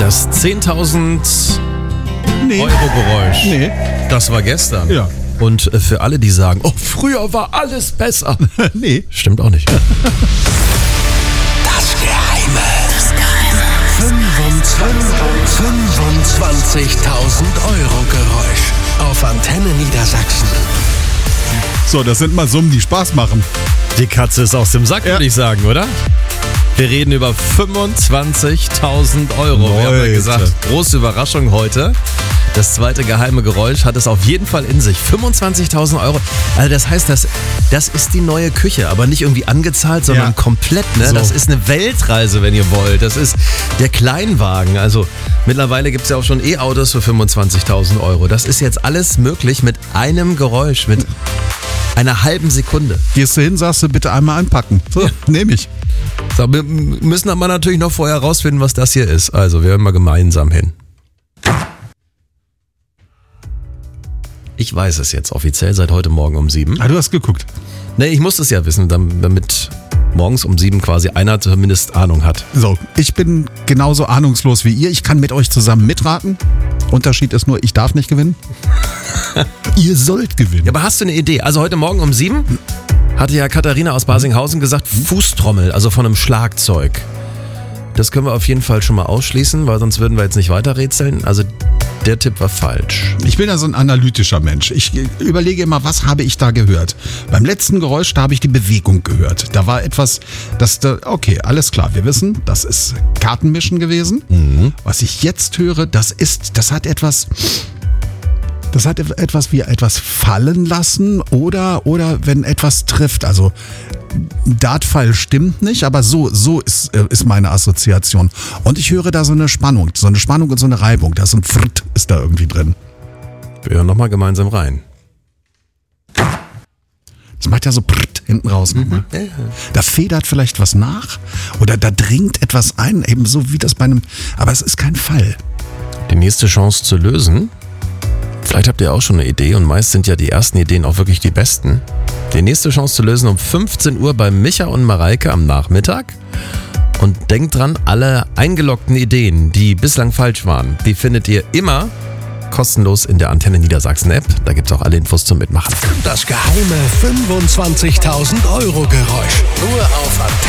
Das 10.000 Euro Geräusch. Nee. Das war gestern. Ja. Und für alle, die sagen, oh, früher war alles besser. Nee. Stimmt auch nicht. Das Geheime. 25.000 Euro Geräusch auf Antenne Niedersachsen. So, das sind mal Summen, die Spaß machen. Die Katze ist aus dem Sack, würde ich sagen, oder? Wir reden über 25.000 Euro. Wir haben ja Leute. gesagt, große Überraschung heute. Das zweite geheime Geräusch hat es auf jeden Fall in sich. 25.000 Euro. Also das heißt, das ist die neue Küche, aber nicht irgendwie angezahlt, sondern komplett. Ne? So. Das ist eine Weltreise, wenn ihr wollt. Das ist der Kleinwagen. Also mittlerweile gibt es ja auch schon E-Autos für 25.000 Euro. Das ist jetzt alles möglich mit einem Geräusch, mit einer halben Sekunde. Gehst du hin, sagst du, bitte einmal einpacken. So, nehme ich. So, wir müssen aber natürlich noch vorher herausfinden, was das hier ist. Also, wir hören mal gemeinsam hin. Ich weiß es jetzt offiziell seit heute Morgen um 7. Ah, du hast geguckt. Nee, ich muss es ja wissen, damit morgens um 7 quasi einer zumindest Ahnung hat. So, ich bin genauso ahnungslos wie ihr. Ich kann mit euch zusammen mitraten. Unterschied ist nur, ich darf nicht gewinnen. Ihr sollt gewinnen. Ja, aber hast du eine Idee? Also heute Morgen um 7 hatte ja Katharina aus Basinghausen gesagt, Fußtrommel, also von einem Schlagzeug. Das können wir auf jeden Fall schon mal ausschließen, weil sonst würden wir jetzt nicht weiter rätseln. Also der Tipp war falsch. Ich bin ja so ein analytischer Mensch. Ich überlege immer, was habe ich da gehört? Beim letzten Geräusch, da habe ich die Bewegung gehört. Da war etwas, okay, alles klar, wir wissen, das ist Kartenmischen gewesen. Was ich jetzt höre, das hat etwas wie etwas fallen lassen oder wenn etwas trifft. Also Dartpfeil stimmt nicht, aber so ist meine Assoziation. Und ich höre da so eine Spannung und so eine Reibung. Da ist so ein Fritt ist da irgendwie drin. Wir hören nochmal gemeinsam rein. Das macht ja so Fritt hinten raus. Da federt vielleicht was nach oder da dringt etwas ein, ebenso wie das bei einem, aber es ist kein Fall. Die nächste Chance zu lösen. Vielleicht habt ihr auch schon eine Idee und meist sind ja die ersten Ideen auch wirklich die besten. Die nächste Chance zu lösen um 15 Uhr bei Micha und Mareike am Nachmittag. Und denkt dran, alle eingeloggten Ideen, die bislang falsch waren, die findet ihr immer kostenlos in der Antenne Niedersachsen App. Da gibt es auch alle Infos zum Mitmachen. Das geheime 25.000 Euro Geräusch. Nur auf Antenne.